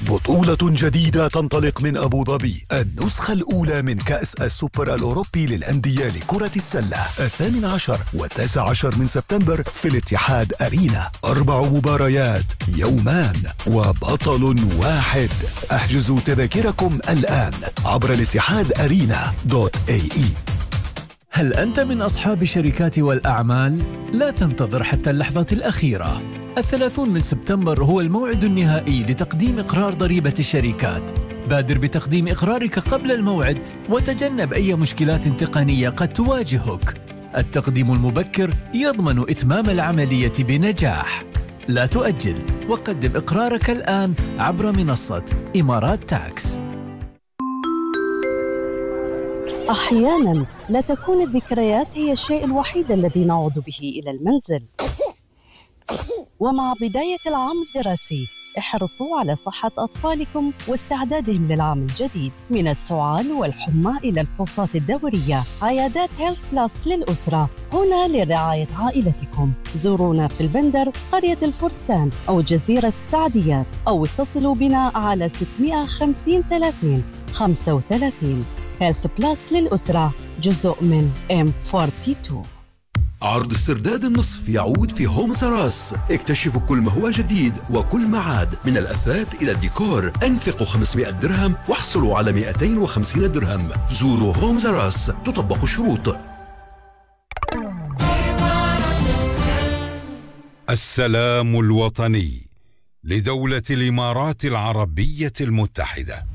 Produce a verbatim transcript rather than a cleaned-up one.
بطولة جديدة تنطلق من أبو ظبي، النسخة الأولى من كأس السوبر الأوروبي للأندية لكرة السلة، الثامن عشر والتاسع عشر من سبتمبر في الاتحاد أرينا. أربع مباريات، يومان، وبطل واحد. احجزوا تذاكركم الآن عبر الاتحاد أرينا دوت اي اي. هل أنت من أصحاب الشركات والأعمال؟ لا تنتظر حتى اللحظة الأخيرة. الثلاثون من سبتمبر هو الموعد النهائي لتقديم إقرار ضريبة الشركات. بادر بتقديم إقرارك قبل الموعد وتجنب أي مشكلات تقنية قد تواجهك. التقديم المبكر يضمن إتمام العملية بنجاح. لا تؤجل وقدم إقرارك الآن عبر منصة إمارات تاكس. أحياناً لا تكون الذكريات هي الشيء الوحيد الذي نعود به إلى المنزل. ومع بداية العام الدراسي احرصوا على صحة أطفالكم واستعدادهم للعام الجديد. من السعال والحمى إلى الفحوصات الدورية، عيادات هيلث بلس للأسرة هنا لرعاية عائلتكم. زورونا في البندر، قرية الفرسان أو جزيرة السعديات، أو اتصلوا بنا على ستمائة وخمسين ثلاثين خمسة وثلاثين. هيلث بلس للأسرة، جزء من إم اثنين وأربعين. عرض السرداد النصف يعود في هوم سراس. اكتشفوا كل ما هو جديد وكل ما عاد، من الأثاث إلى الديكور. أنفقوا خمسمائة درهم واحصلوا على مئتين وخمسين درهم. زوروا هوم سراس، تطبق الشروط. السلام الوطني لدولة الإمارات العربية المتحدة.